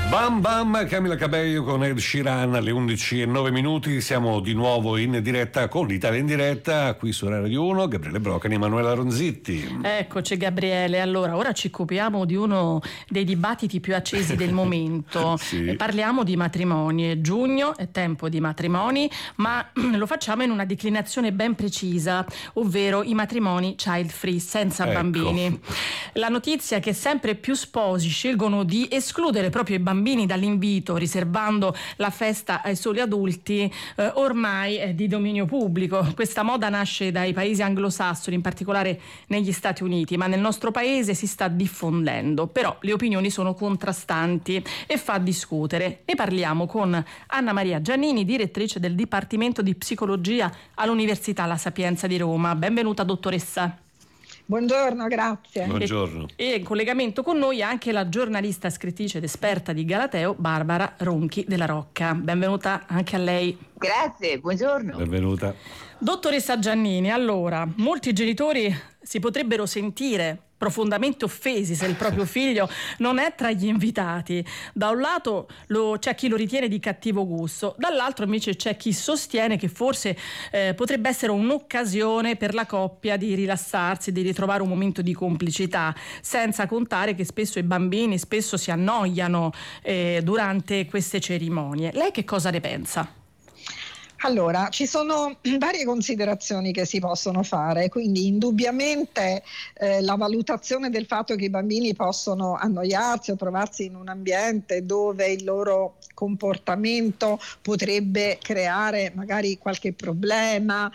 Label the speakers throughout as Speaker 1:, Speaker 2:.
Speaker 1: Bam Bam, Camila Cabello con Ed Sheeran alle 11:09. Siamo di nuovo in diretta con l'Italia in diretta qui su Radio 1. Gabriele Brocani e Emanuela Ronzitti.
Speaker 2: Eccoci Gabriele, allora ora ci occupiamo di uno dei dibattiti più accesi del momento.
Speaker 1: Sì.
Speaker 2: Parliamo di matrimoni. Giugno è tempo di matrimoni, ma lo facciamo in una declinazione ben precisa, ovvero i matrimoni child free, senza bambini. La notizia è che sempre più sposi scelgono di escludere proprio i bambini dall'invito, riservando la festa ai soli adulti, ormai è di dominio pubblico. Questa moda nasce dai paesi anglosassoni, in particolare negli Stati Uniti, ma nel nostro paese si sta diffondendo. Però le opinioni sono contrastanti e fa discutere. Ne parliamo con Anna Maria Giannini, direttrice del Dipartimento di Psicologia all'Università La Sapienza di Roma. Benvenuta dottoressa.
Speaker 3: Buongiorno, grazie.
Speaker 1: Buongiorno.
Speaker 2: E in collegamento con noi anche la giornalista, scrittrice ed esperta di Galateo, Barbara Ronchi della Rocca. Benvenuta anche a lei.
Speaker 4: Grazie, buongiorno.
Speaker 1: Benvenuta.
Speaker 2: Dottoressa Giannini, allora, molti genitori si potrebbero sentire profondamente offesi se il proprio figlio non è tra gli invitati. Da un lato c'è chi lo ritiene di cattivo gusto, dall'altro invece c'è chi sostiene che forse potrebbe essere un'occasione per la coppia di rilassarsi, di ritrovare un momento di complicità, senza contare che spesso i bambini si annoiano durante queste cerimonie. Lei che cosa ne pensa?
Speaker 3: Allora, ci sono varie considerazioni che si possono fare, quindi indubbiamente la valutazione del fatto che i bambini possono annoiarsi o trovarsi in un ambiente dove il loro comportamento potrebbe creare magari qualche problema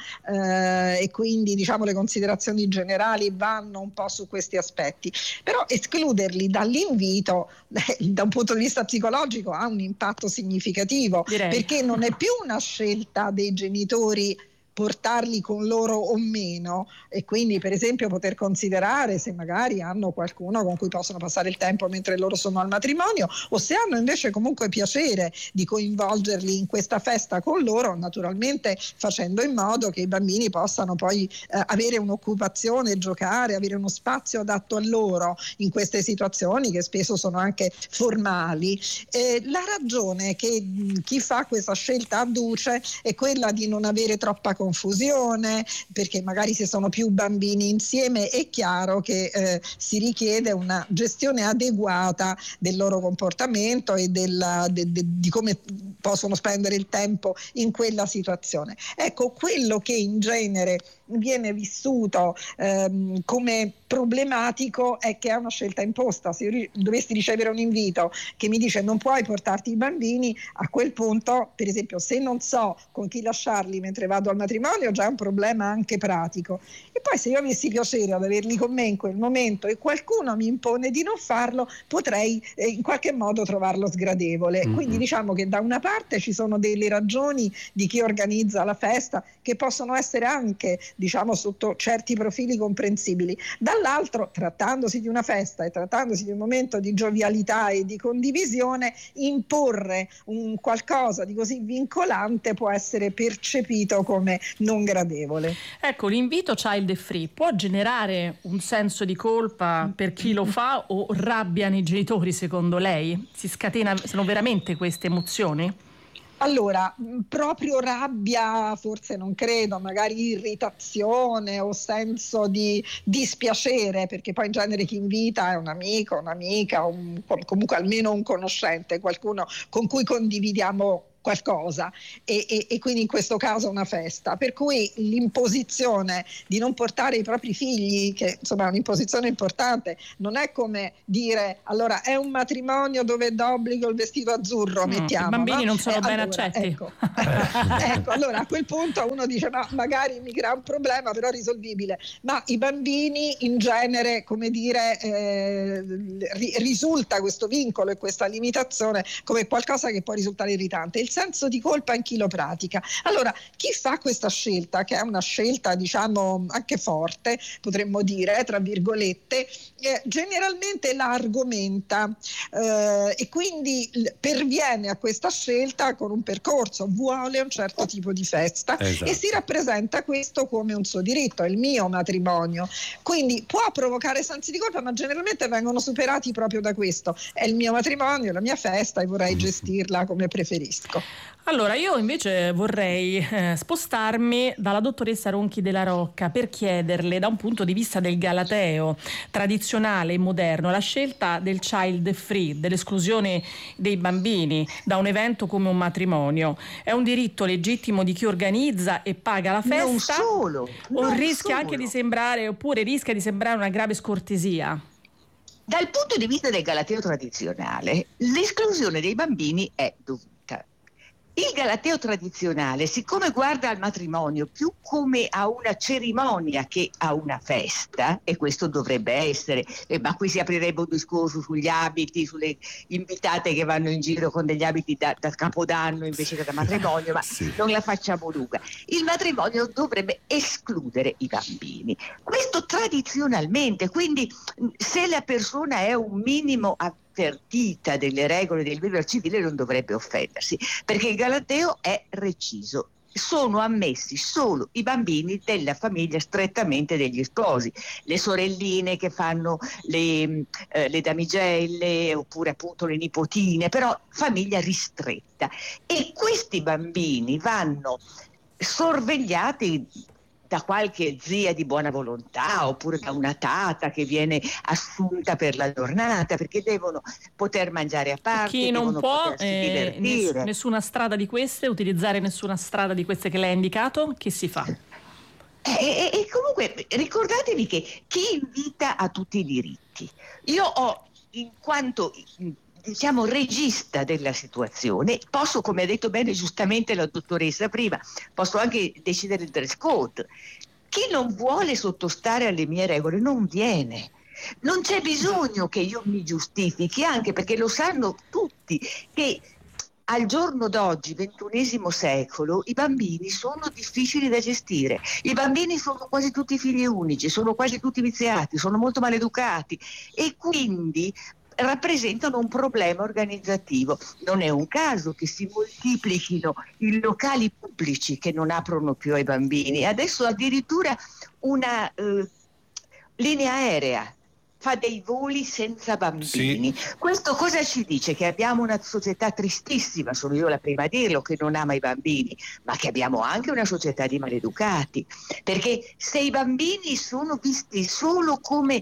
Speaker 3: e quindi diciamo le considerazioni generali vanno un po' su questi aspetti, però escluderli dall'invito da un punto di vista psicologico ha un impatto significativo.
Speaker 2: Direi.
Speaker 3: Perché non è più una scelta dei genitori portarli con loro o meno, e quindi per esempio poter considerare se magari hanno qualcuno con cui possono passare il tempo mentre loro sono al matrimonio, o se hanno invece comunque piacere di coinvolgerli in questa festa con loro, naturalmente facendo in modo che i bambini possano poi avere un'occupazione, giocare, avere uno spazio adatto a loro in queste situazioni che spesso sono anche formali. La ragione che chi fa questa scelta adduce è quella di non avere troppa confusione, perché magari se sono più bambini insieme è chiaro che si richiede una gestione adeguata del loro comportamento e di come possono spendere il tempo in quella situazione. Ecco, quello che in genere viene vissuto come problematico è che è una scelta imposta. Se io dovessi ricevere un invito che mi dice non puoi portarti i bambini, a quel punto, per esempio, se non so con chi lasciarli mentre vado al matrimonio, già è un problema anche pratico. E poi se io avessi piacere ad averli con me in quel momento e qualcuno mi impone di non farlo, potrei in qualche modo trovarlo sgradevole. Quindi diciamo che da una parte ci sono delle ragioni di chi organizza la festa che possono essere anche, diciamo, sotto certi profili comprensibili. Dall'altro, trattandosi di una festa e trattandosi di un momento di giovialità e di condivisione, imporre un qualcosa di così vincolante può essere percepito come non gradevole.
Speaker 2: Ecco, l'invito child free può generare un senso di colpa per chi lo fa o rabbiano i genitori, secondo lei? Si scatenano veramente queste emozioni?
Speaker 3: Allora, proprio rabbia forse non credo, magari irritazione o senso di dispiacere, perché poi in genere chi invita è un amico, un'amica, comunque almeno un conoscente, qualcuno con cui condividiamo qualcosa e quindi in questo caso una festa, per cui l'imposizione di non portare i propri figli, che insomma è un'imposizione importante, non è come dire allora è un matrimonio dove è d'obbligo il vestito azzurro, mettiamo,
Speaker 2: i bambini non sono ben
Speaker 3: allora,
Speaker 2: accetti.
Speaker 3: Ecco, allora a quel punto uno dice ma magari mi crea un problema però risolvibile, ma i bambini in genere, come dire, risulta questo vincolo e questa limitazione come qualcosa che può risultare irritante. Il senso di colpa in chi lo pratica. Allora, chi fa questa scelta, che è una scelta diciamo anche forte, potremmo dire, tra virgolette, generalmente la argomenta e quindi perviene a questa scelta con un percorso, vuole un certo tipo di festa, esatto, e si rappresenta questo come un suo diritto, è il mio matrimonio. Quindi può provocare sensi di colpa, ma generalmente vengono superati proprio da questo: è il mio matrimonio, la mia festa e vorrei gestirla come preferisco.
Speaker 2: Allora, io invece vorrei spostarmi dalla dottoressa Ronchi della Rocca per chiederle, da un punto di vista del galateo tradizionale e moderno, la scelta del child free, dell'esclusione dei bambini da un evento come un matrimonio, è un diritto legittimo di chi organizza e paga la festa?
Speaker 4: Non solo,
Speaker 2: o rischia anche di sembrare, oppure rischia di sembrare una grave scortesia?
Speaker 4: Dal punto di vista del galateo tradizionale, l'esclusione dei bambini è dovuta. Il galateo tradizionale, siccome guarda al matrimonio più come a una cerimonia che a una festa, e questo dovrebbe essere, ma qui si aprirebbe un discorso sugli abiti, sulle invitate che vanno in giro con degli abiti da Capodanno invece che da matrimonio, ma sì, non la facciamo lunga. Il matrimonio dovrebbe escludere i bambini. Questo tradizionalmente, quindi se la persona è un minimo avvertita delle regole del vivere civile non dovrebbe offendersi, perché il galateo è reciso: sono ammessi solo i bambini della famiglia strettamente degli sposi, le sorelline che fanno le damigelle, oppure appunto le nipotine, però famiglia ristretta, e questi bambini vanno sorvegliati da qualche zia di buona volontà, oppure da una tata che viene assunta per la giornata, perché devono poter mangiare a parte.
Speaker 2: Chi non può nessuna strada di queste, utilizzare nessuna strada di queste che lei ha indicato, che si fa?
Speaker 4: E comunque ricordatevi che chi invita ha tutti i diritti. Io ho, in quanto diciamo regista della situazione, posso, come ha detto bene giustamente la dottoressa prima, posso anche decidere il dress code. Chi non vuole sottostare alle mie regole non viene. Non c'è bisogno che io mi giustifichi, anche perché lo sanno tutti che al giorno d'oggi, XXI secolo, i bambini sono difficili da gestire. I bambini sono quasi tutti figli unici, sono quasi tutti viziati, sono molto maleducati, e quindi rappresentano un problema organizzativo. Non è un caso che si moltiplichino i locali pubblici che non aprono più ai bambini. Adesso addirittura una linea aerea fa dei voli senza bambini. Sì. Questo cosa ci dice? Che abbiamo una società tristissima, sono io la prima a dirlo, che non ama i bambini, ma che abbiamo anche una società di maleducati, perché se i bambini sono visti solo come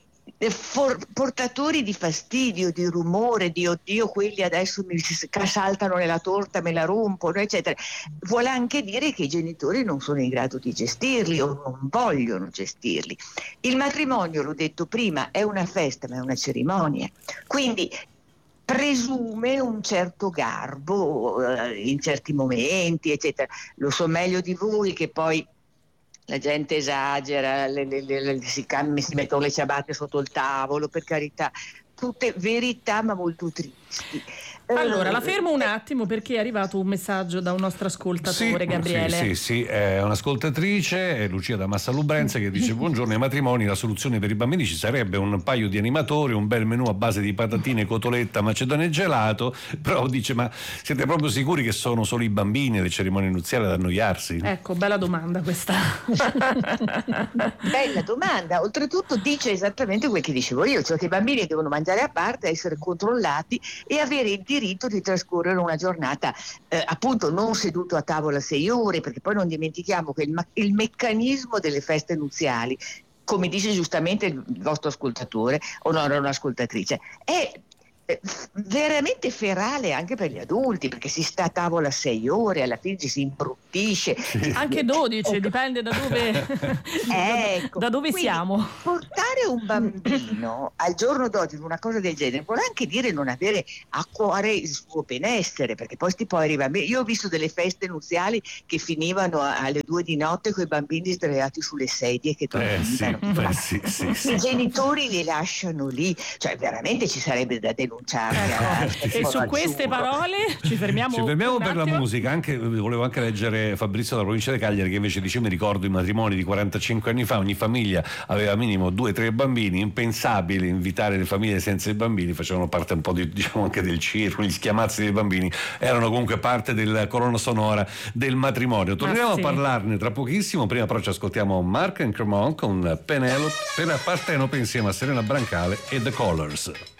Speaker 4: portatori di fastidio, di rumore, di oddio quelli adesso mi saltano nella torta, me la rompono, eccetera, vuole anche dire che i genitori non sono in grado di gestirli o non vogliono gestirli. Il matrimonio, l'ho detto prima, è una festa, ma è una cerimonia, quindi presume un certo garbo in certi momenti, eccetera. Lo so meglio di voi che poi la gente esagera, si mettono le ciabatte sotto il tavolo, per carità, tutte verità ma molto tristi.
Speaker 2: Allora, la fermo un attimo perché è arrivato un messaggio da un nostro ascoltatore, Gabriele.
Speaker 1: Sì, è un'ascoltatrice, è Lucia da Massa Lubrenza, che dice: buongiorno, ai matrimoni la soluzione per i bambini ci sarebbe un paio di animatori, un bel menù a base di patatine, cotoletta, macedonia e gelato, però dice: ma siete proprio sicuri che sono solo i bambini le cerimonie nuziali ad annoiarsi?
Speaker 2: Ecco, bella domanda questa.
Speaker 4: Bella domanda, oltretutto dice esattamente quel che dicevo io, cioè che i bambini devono mangiare a parte, essere controllati e avere il diritto di trascorrere una giornata appunto non seduto a tavola 6 ore, perché poi non dimentichiamo che il meccanismo delle feste nuziali, come dice giustamente il vostro ascoltatore o no, un'ascoltatrice, è veramente ferale anche per gli adulti, perché si sta a tavola 6 ore, alla fine ci si imbrutta smentisce.
Speaker 1: Sì.
Speaker 2: Anche 12, dipende da dove,
Speaker 4: Ecco,
Speaker 2: da dove
Speaker 4: quindi
Speaker 2: siamo.
Speaker 4: portare un bambino al giorno d'oggi in una cosa del genere vuole anche dire non avere a cuore il suo benessere, perché poi io ho visto delle feste nuziali che finivano alle 2 di notte con i bambini sdraiati sulle sedie che dormivano.
Speaker 1: Sì.
Speaker 4: I genitori li lasciano lì, cioè veramente ci sarebbe da denunciare.
Speaker 2: E su queste parole ci fermiamo
Speaker 1: per la musica. Volevo anche leggere Fabrizio dalla provincia di Cagliari, che invece dice: mi ricordo i matrimoni di 45 anni fa, ogni famiglia aveva minimo 2-3 bambini, impensabile invitare le famiglie senza i bambini, facevano parte un po' diciamo anche del circo, gli schiamazzi dei bambini erano comunque parte della colonna sonora del matrimonio. Torneremo a parlarne tra pochissimo, prima però ci ascoltiamo Mark and Cremont con Penelope, Partenope insieme a Serena Brancale e The Colours.